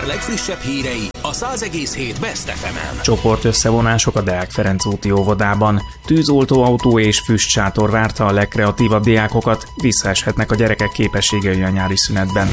legfrissebb hírei a 100,7 Best FM-en. Csoport összevonások a Deák Ferenc úti óvodában. Tűzoltóautó és füstsátor várta a legkreatívabb diákokat, visszaeshetnek a gyerekek képességei a nyári szünetben.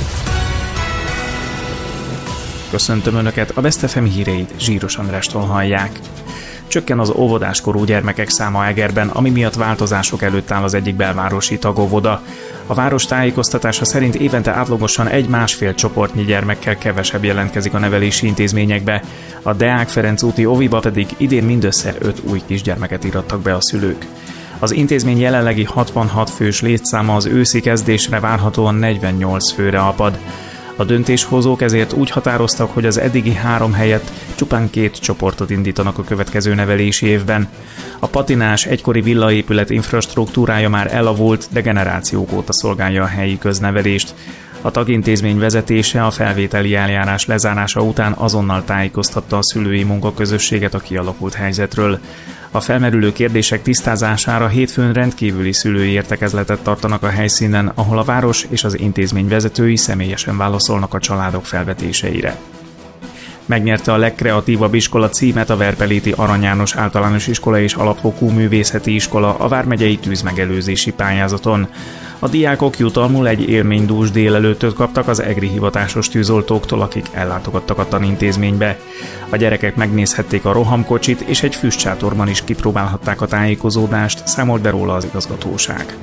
Köszöntöm Önöket, a Best FM híreit Zsíros Andrástól hallják. Csökken az óvodáskorú gyermekek száma Egerben, ami miatt változások előtt áll az egyik belvárosi tagóvoda. A város tájékoztatása szerint évente átlagosan 1-1,5 csoportnyi gyermekkel kevesebb jelentkezik a nevelési intézményekbe. A Deák Ferenc úti óviba pedig idén mindössze 5 új kisgyermeket írattak be a szülők. Az intézmény jelenlegi 66 fős létszáma az őszi kezdésre várhatóan 48 főre apad. A döntéshozók ezért úgy határoztak, hogy az eddigi 3 helyett csupán 2 csoportot indítanak a következő nevelési évben. A patinás egykori villaépület infrastruktúrája már elavult, de generációk óta szolgálja a helyi köznevelést. A tagintézmény vezetése a felvételi eljárás lezárása után azonnal tájékoztatta a szülői munkaközösséget a kialakult helyzetről. A felmerülő kérdések tisztázására hétfőn rendkívüli szülői értekezletet tartanak a helyszínen, ahol a város és az intézmény vezetői személyesen válaszolnak a családok felvetéseire. Megnyerte a legkreatívabb iskola címet a Verpeléti Arany János Általános Iskola és Alapfokú Művészeti Iskola a vármegyei tűzmegelőzési pályázaton. A diákok jutalmul egy élménydús délelőttöt kaptak az egri hivatásos tűzoltóktól, akik ellátogattak a tanintézménybe. A gyerekek megnézhették a rohamkocsit, és egy füstsátorban is kipróbálhatták a tájékozódást, számolt be róla az igazgatóság.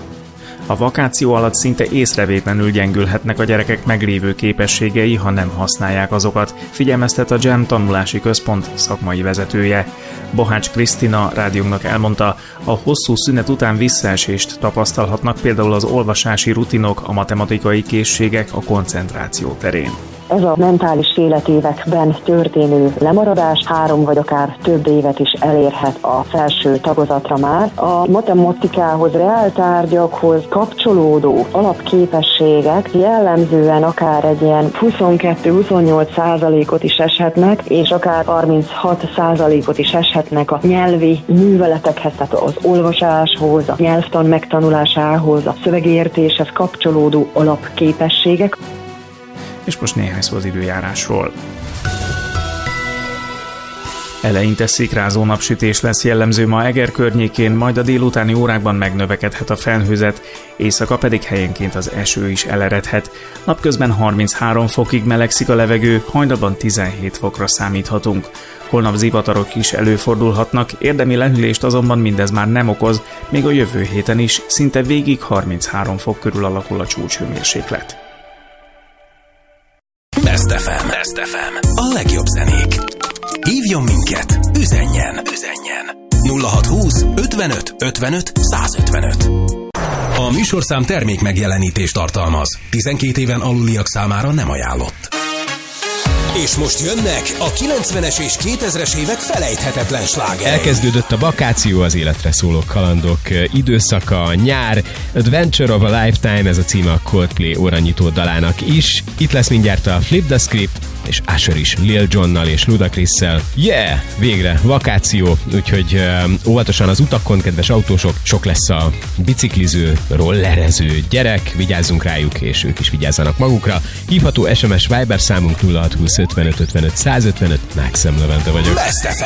A vakáció alatt szinte észrevétlenül gyengülhetnek a gyerekek meglévő képességei, ha nem használják azokat, figyelmeztet a GEM tanulási központ szakmai vezetője. Bohács Krisztina rádiónknak elmondta, a hosszú szünet után visszaesést tapasztalhatnak például az olvasási rutinok, a matematikai készségek, a koncentráció terén. Ez a mentális életévekben történő lemaradás 3 vagy akár több évet is elérhet a felső tagozatra már. A matematikához, reáltárgyakhoz kapcsolódó alapképességek jellemzően akár egy ilyen 22-28%-ot is eshetnek, és akár 36%-ot is eshetnek a nyelvi műveletekhez, tehát az olvasáshoz, a nyelvtan megtanulásához, a szövegértéshez kapcsolódó alapképességek. És most néhány szó az időjárásról. Eleinte szikrázó napsütés lesz jellemző ma Eger környékén, majd a délutáni órákban megnövekedhet a felhőzet, éjszaka pedig helyenként az eső is eleredhet. Napközben 33 fokig melegszik a levegő, hajnalban 17 fokra számíthatunk. Holnap zivatarok is előfordulhatnak, érdemi lehűlést azonban mindez már nem okoz, még a jövő héten is szinte végig 33 fok körül alakul a csúcshőmérséklet. Best FM. Best FM. A legjobb zenék. Hívjon minket, üzenjen. 0620 55 55 155. A műsorszám termék megjelenítést tartalmaz. 12 éven aluliak számára nem ajánlott. És most jönnek a 90-es és 2000-es évek felejthetetlen slágerei. Elkezdődött a vakáció, az életre szóló kalandok időszaka, a nyár. Adventure of a Lifetime, ez a címe a Coldplay orranyító dalának is. Itt lesz mindjárt a Flip the Script, és Usher is Lil Jonnal és Ludacrisszel. Yeah! Végre vakáció, úgyhogy óvatosan az utakon, kedves autósok, sok lesz a bicikliző, rollerező gyerek, vigyázzunk rájuk, és ők is vigyázzanak magukra. Hívható SMS Viber számunk 0620 55 55 155, Mákszem Levente vagyok.